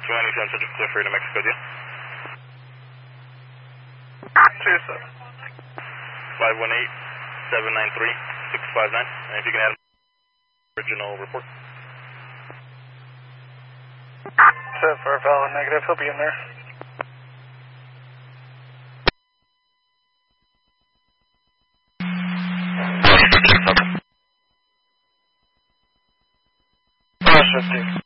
any sense of clear for you to Mexico, do you? Cheers, sir. 518-793-659. And if you can add original report. Set for a valid negative, he'll be in there. Shift